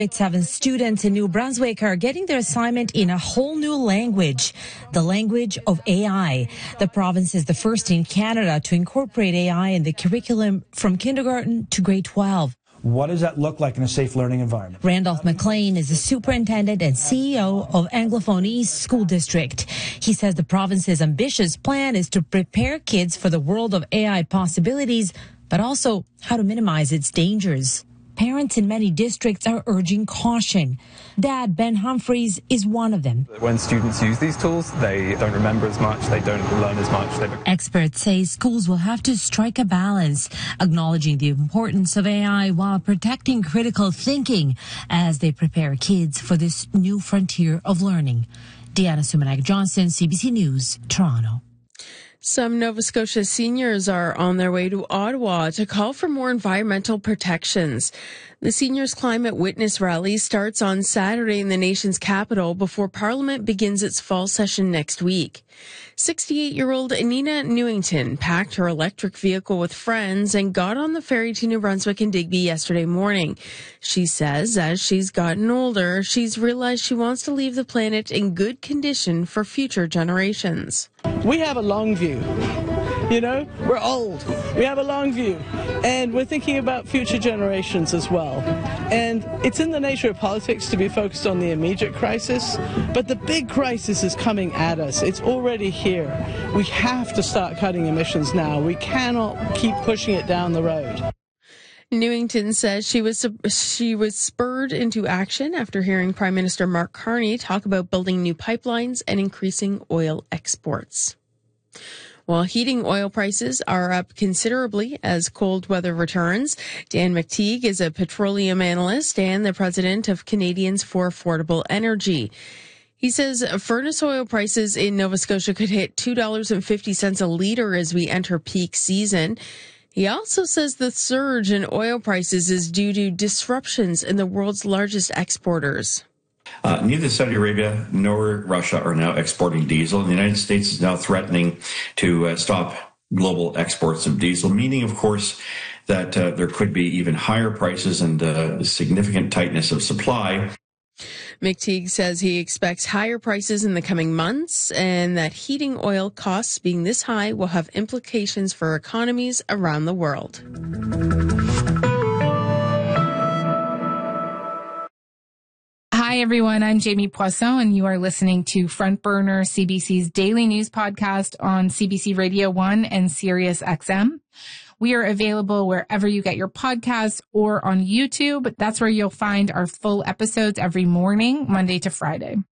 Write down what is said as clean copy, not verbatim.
Grade 7 students in New Brunswick are getting their assignment in a whole new language, the language of AI. The province is the first in Canada to incorporate AI in the curriculum from kindergarten to grade 12. What does that look like in a safe learning environment? Randolph McLean is the superintendent and CEO of Anglophone East School District. He says the province's ambitious plan is to prepare kids for the world of AI possibilities, but also how to minimize its dangers. Parents in many districts are urging caution. Dad Ben Humphreys is one of them. When students use these tools, they don't remember as much, they don't learn as much. Experts say schools will have to strike a balance, acknowledging the importance of AI while protecting critical thinking as they prepare kids for this new frontier of learning. Deanna Sumanak-Johnson, CBC News, Toronto. Some Nova Scotia seniors are on their way to Ottawa to call for more environmental protections. The Seniors Climate Witness Rally starts on Saturday in the nation's capital before Parliament begins its fall session next week. 68-year-old Nina Newington packed her electric vehicle with friends and got on the ferry to New Brunswick and Digby yesterday morning. She says as she's gotten older, she's realized she wants to leave the planet in good condition for future generations. We have a long view. You know, we're old. We have a long view. And we're thinking about future generations as well. And it's in the nature of politics to be focused on the immediate crisis, but the big crisis is coming at us. It's already here. We have to start cutting emissions now. We cannot keep pushing it down the road. Newington says she was spurred into action after hearing Prime Minister Mark Carney talk about building new pipelines and increasing oil exports. While heating oil prices are up considerably as cold weather returns, Dan McTeague is a petroleum analyst and the president of Canadians for Affordable Energy. He says furnace oil prices in Nova Scotia could hit $2.50 a litre as we enter peak season. He also says the surge in oil prices is due to disruptions in the world's largest exporters. Neither Saudi Arabia nor Russia are now exporting diesel. The United States is now threatening to stop global exports of diesel, meaning, of course, that there could be even higher prices and significant tightness of supply. McTeague says he expects higher prices in the coming months and that heating oil costs being this high will have implications for economies around the world. Hi, everyone. I'm Jamie Poisson, and you are listening to Front Burner, CBC's daily news podcast on CBC Radio 1 and Sirius XM. We are available wherever you get your podcasts or on YouTube. That's where you'll find our full episodes every morning, Monday to Friday.